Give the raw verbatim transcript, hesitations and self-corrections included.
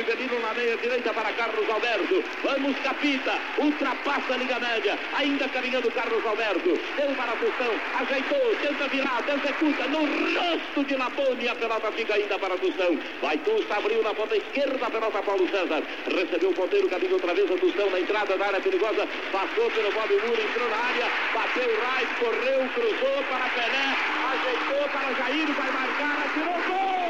Rivelino na meia direita para Carlos Alberto. Vamos, Capita, ultrapassa a linha média, ainda caminhando Carlos Alberto. Deu para a Tostão, ajeitou, tenta virar, executa no rosto de Labone. A pelota fica ainda para a Tostão. Vai Tusta, abriu na ponta esquerda, a pelota Paulo César. Recebeu o ponteiro, caminho outra vez a Tostão na entrada da área perigosa. Passou pelo Bob Muro, entrou na área, bateu o Rais, correu, cruzou para Pelé, ajeitou para Jair, vai marcar, atirou gol!